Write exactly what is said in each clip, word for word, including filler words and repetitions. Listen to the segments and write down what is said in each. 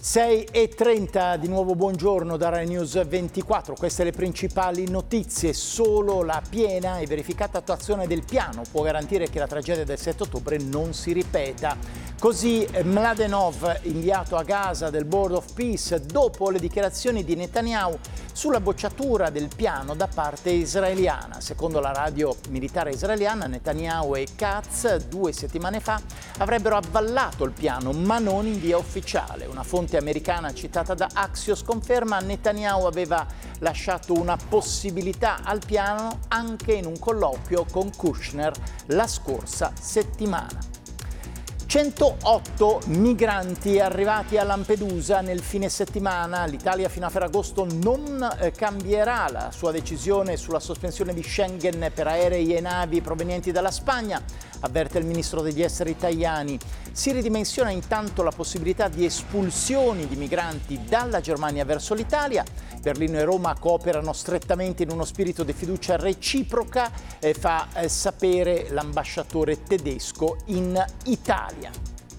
sei e trenta, di nuovo buongiorno da Rai News ventiquattro, queste le principali notizie. Solo la piena e verificata attuazione del piano può garantire che la tragedia del sette ottobre non si ripeta. Così Mladenov, inviato a Gaza del Board of Peace, dopo le dichiarazioni di Netanyahu sulla bocciatura del piano da parte israeliana. Secondo la radio militare israeliana, Netanyahu e Katz due settimane fa avrebbero avvallato il piano, ma non in via ufficiale. Una fonte americana citata da Axios conferma che Netanyahu aveva lasciato una possibilità al piano anche in un colloquio con Kushner la scorsa settimana. centootto migranti arrivati a Lampedusa nel fine settimana. L'Italia fino a Ferragosto non eh, cambierà la sua decisione sulla sospensione di Schengen per aerei e navi provenienti dalla Spagna, avverte il ministro degli esteri Tajani. Si ridimensiona intanto la possibilità di espulsioni di migranti dalla Germania verso l'Italia. Berlino e Roma cooperano strettamente in uno spirito di fiducia reciproca, eh, fa eh, sapere l'ambasciatore tedesco in Italia.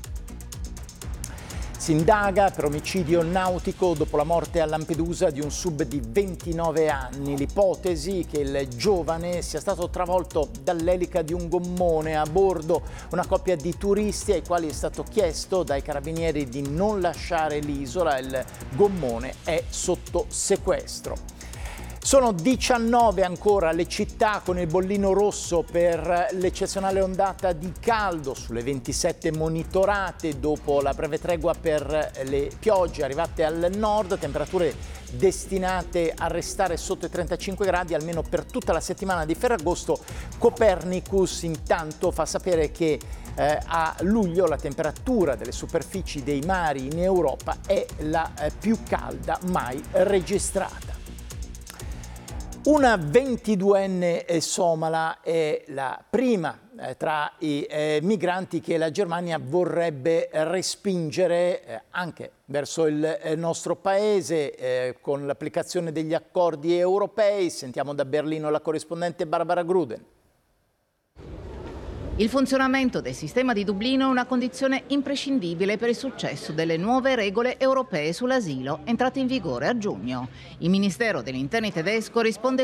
Si indaga per omicidio nautico dopo la morte a Lampedusa di un sub di ventinove anni. L'ipotesi che il giovane sia stato travolto dall'elica di un gommone a bordo. Una coppia di turisti ai quali è stato chiesto dai carabinieri di non lasciare l'isola. Il gommone è sotto sequestro. Sono diciannove ancora le città con il bollino rosso per l'eccezionale ondata di caldo, sulle ventisette monitorate dopo la breve tregua per le piogge arrivate al nord, temperature destinate a restare sotto i trentacinque gradi almeno per tutta la settimana di Ferragosto. Copernicus intanto fa sapere che eh, a luglio la temperatura delle superfici dei mari in Europa è la eh, più calda mai registrata. Una ventiduenne somala è la prima eh, tra i eh, migranti che la Germania vorrebbe respingere eh, anche verso il eh, nostro paese eh, con l'applicazione degli accordi europei. Sentiamo da Berlino la corrispondente Barbara Gruden. Il funzionamento del sistema di Dublino è una condizione imprescindibile per il successo delle nuove regole europee sull'asilo entrate in vigore a giugno. Il Ministero degli Interni tedesco risponde